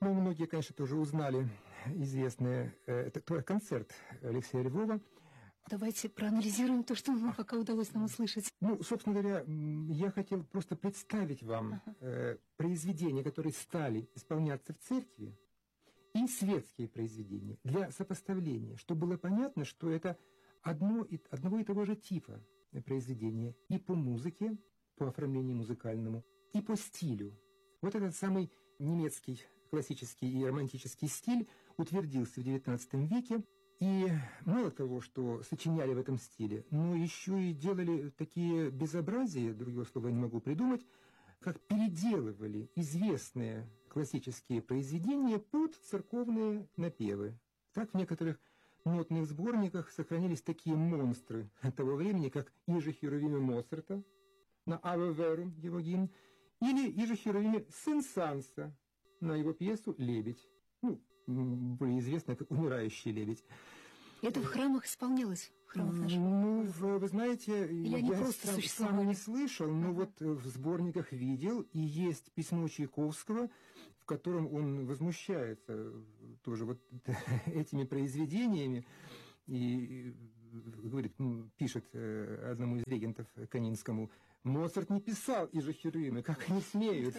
Ну, многие, конечно, тоже узнали известный концерт Алексея Львова. Давайте проанализируем то, что нам пока удалось нам услышать. Ну, собственно говоря, я хотел просто представить вам произведения, которые стали исполняться в церкви, и светские произведения для сопоставления, чтобы было понятно, что это одного и того же типа произведения и по музыке, по оформлению музыкальному, и по стилю. Вот этот самый немецкий классический и романтический стиль утвердился в XIX веке, и мало того, что сочиняли в этом стиле, но еще и делали такие безобразия, другого слова не могу придумать, как переделывали известные классические произведения под церковные напевы. Так в некоторых нотных сборниках сохранились такие монстры того времени, как «Иже Херувиме» Моцарта, на «Аве Верум» его гимн, или «Иже Херувиме» Сен-Санса на его пьесу «Лебедь». Ну, более известная как «Умирающий лебедь». Это в храмах исполнялось? В храмах наших? Ну, вы знаете, я сам не слышал, но вот в сборниках видел, и есть письмо Чайковского, в котором он возмущается тоже вот этими произведениями, и говорит, пишет одному из регентов Канинскому: «Моцарт не писал «Иже Херувиме», как они смеют».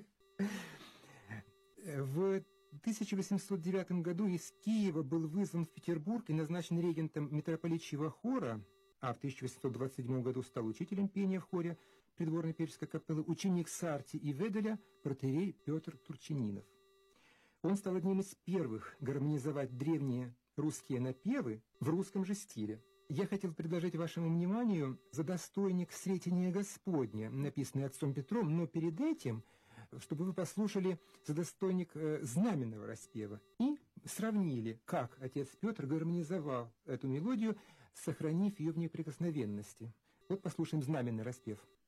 В 1809 году из Киева был вызван в Петербург и назначен регентом митрополичьего хора, а в 1827 году стал учителем пения в хоре придворной певческой капеллы ученик Сарти и Веделя протоиерей Петр Турчининов. Он стал одним из первых гармонизовать древние русские напевы в русском же стиле. Я хотел предложить вашему вниманию «Задостойник Сретения Господня», написанный отцом Петром, но перед этим, чтобы вы послушали «Задостойник знаменного распева» и сравнили, как отец Петр гармонизовал эту мелодию, сохранив ее в неприкосновенности. Вот послушаем знаменный распев.